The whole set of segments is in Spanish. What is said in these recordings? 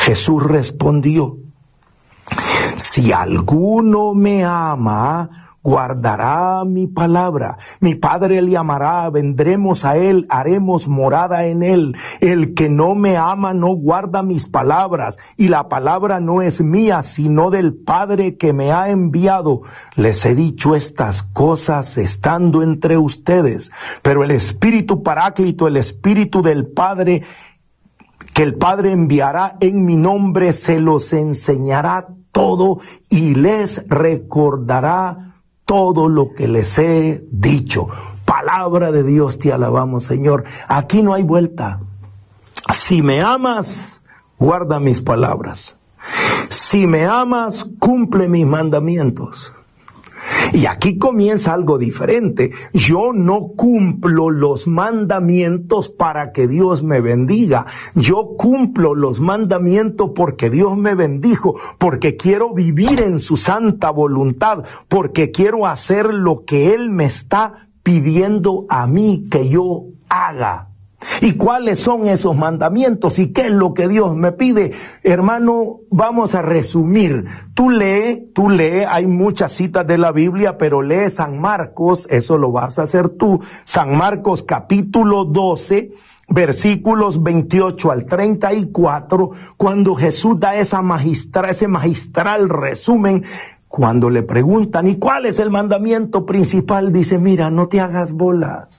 Jesús respondió: si alguno me ama, guardará mi palabra. Mi Padre le amará, vendremos a él, haremos morada en él. El que no me ama no guarda mis palabras, y la palabra no es mía, sino del Padre que me ha enviado. Les he dicho estas cosas estando entre ustedes, pero el Espíritu Paráclito, el Espíritu del Padre, que el Padre enviará en mi nombre, se los enseñará todo y les recordará todo lo que les he dicho. Palabra de Dios, te alabamos, Señor. Aquí no hay vuelta. Si me amas, guarda mis palabras. Si me amas, cumple mis mandamientos. Y aquí comienza algo diferente. Yo no cumplo los mandamientos para que Dios me bendiga. Yo cumplo los mandamientos porque Dios me bendijo, porque quiero vivir en su santa voluntad, porque quiero hacer lo que Él me está pidiendo a mí que yo haga. ¿Y cuáles son esos mandamientos? ¿Y qué es lo que Dios me pide? Hermano, vamos a resumir. Tú lee, hay muchas citas de la Biblia, pero lee San Marcos, eso lo vas a hacer tú. San Marcos capítulo 12, versículos 28 al 34, cuando Jesús da ese magistral resumen. Cuando le preguntan, ¿y cuál es el mandamiento principal? Dice, mira, no te hagas bolas.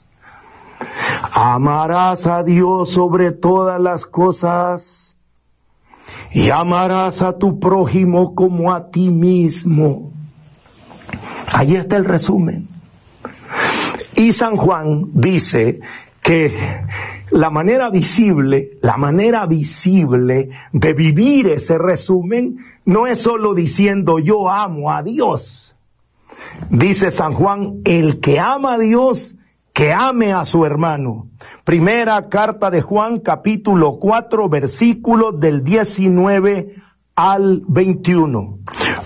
Amarás a Dios sobre todas las cosas y amarás a tu prójimo como a ti mismo. Ahí está el resumen. Y San Juan dice que la manera visible de vivir ese resumen no es solo diciendo yo amo a Dios. Dice San Juan, el que ama a Dios, que ame a su hermano. Primera carta de Juan, capítulo 4, versículos del 19 al 21.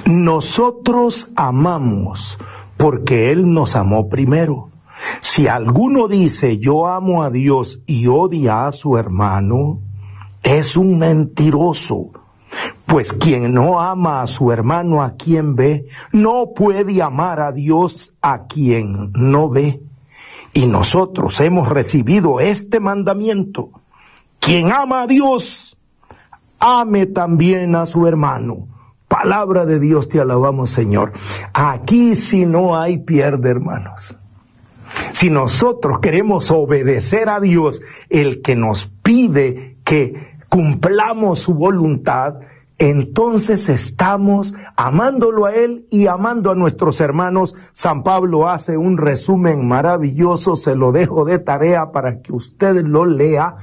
Nosotros amamos porque Él nos amó primero. Si alguno dice yo amo a Dios y odia a su hermano, es un mentiroso. Pues quien no ama a su hermano a quien ve, no puede amar a Dios a quien no ve. Y nosotros hemos recibido este mandamiento: quien ama a Dios, ame también a su hermano. Palabra de Dios, te alabamos, Señor. Aquí si no hay pierde, hermanos. Si nosotros queremos obedecer a Dios, el que nos pide que cumplamos su voluntad, entonces estamos amándolo a Él y amando a nuestros hermanos. San Pablo hace un resumen maravilloso, se lo dejo de tarea para que usted lo lea.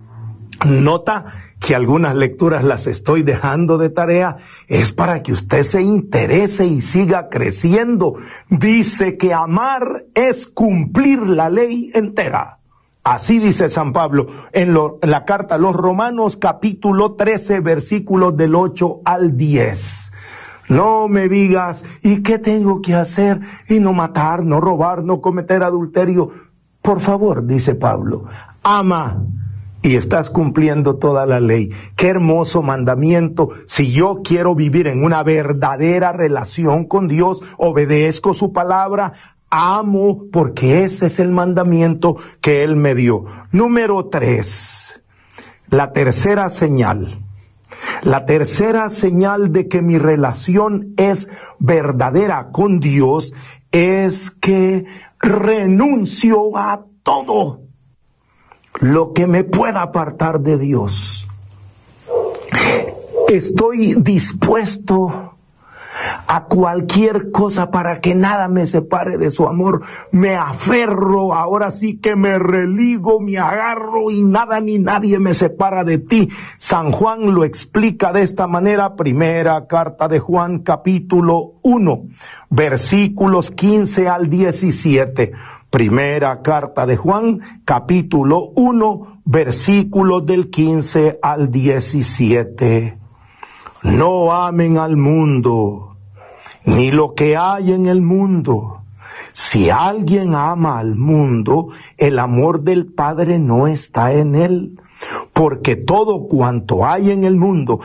Nota que algunas lecturas las estoy dejando de tarea, es para que usted se interese y siga creciendo. Dice que amar es cumplir la ley entera. Así dice San Pablo en la carta a los Romanos, capítulo 13, versículos del 8 al 10. No me digas, ¿y qué tengo que hacer? Y no matar, no robar, no cometer adulterio. Por favor, dice Pablo, ama y estás cumpliendo toda la ley. Qué hermoso mandamiento. Si yo quiero vivir en una verdadera relación con Dios, obedezco su palabra, amo, porque ese es el mandamiento que Él me dio. Número 3, la tercera señal. La tercera señal de que mi relación es verdadera con Dios es que renuncio a todo lo que me pueda apartar de Dios. Estoy dispuesto a cualquier cosa para que nada me separe de su amor. Me aferro, ahora sí que me religo, me agarro y nada ni nadie me separa de ti. San Juan lo explica de esta manera. Primera carta de Juan, capítulo 1, versículos 15 al 17. Primera carta de Juan, capítulo 1, versículos del 15 al 17. No amen al mundo, ni lo que hay en el mundo. Si alguien ama al mundo, el amor del Padre no está en él. Porque todo cuanto hay en el mundo,